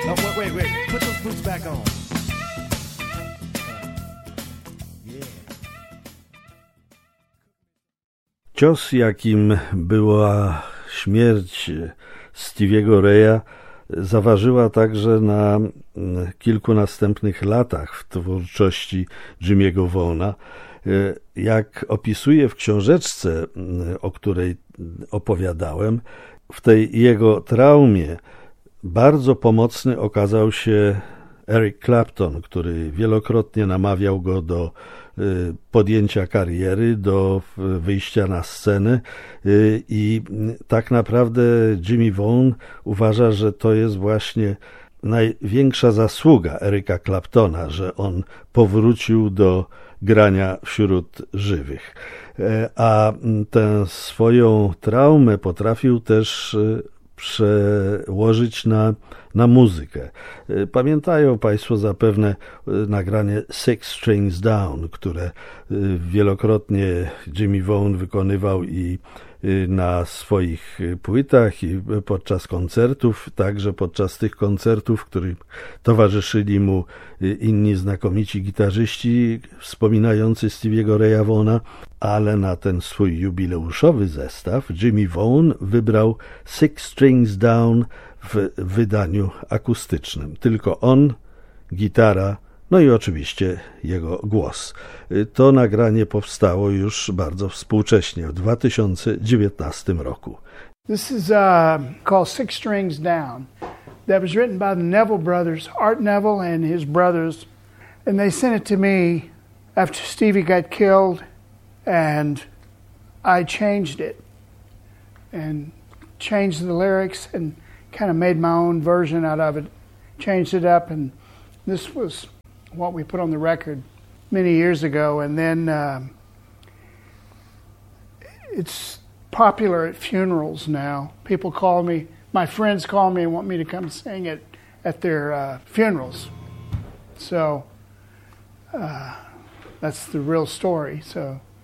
Oh, wait. Put those boots back on. Cios, jakim była śmierć Stevie'ego Raya, zaważyła także na kilku następnych latach w twórczości Jimmy'ego Vaughna. Jak opisuję w książeczce, o której opowiadałem, w tej jego traumie bardzo pomocny okazał się Eric Clapton, który wielokrotnie namawiał go do podjęcia kariery, do wyjścia na scenę i tak naprawdę Jimmy Vaughn uważa, że to jest właśnie największa zasługa Erica Claptona, że on powrócił do grania wśród żywych. A tę swoją traumę potrafił też przełożyć na muzykę. Pamiętają Państwo zapewne nagranie Six Strings Down, które wielokrotnie Jimmy Vaughn wykonywał i na swoich płytach i podczas koncertów, także podczas tych koncertów, w których towarzyszyli mu inni znakomici gitarzyści wspominający Stevie'ego Raya Vaughna, ale na ten swój jubileuszowy zestaw Jimmy Vaughn wybrał Six Strings Down w wydaniu akustycznym. Tylko on, gitara, no i oczywiście jego głos. To nagranie powstało już bardzo współcześnie, w 2019 roku. This is called Six Strings Down. That was written by the Neville brothers, Art Neville and his brothers. And they sent it to me after Stevie got killed, and I changed it and changed the lyrics and kind of made my own version out of it, changed it up, and this was what we put on the record many years ago. And then it's popular at funerals now. People call me, my friends call me and want me to come sing it at their funerals. So that's the real story. So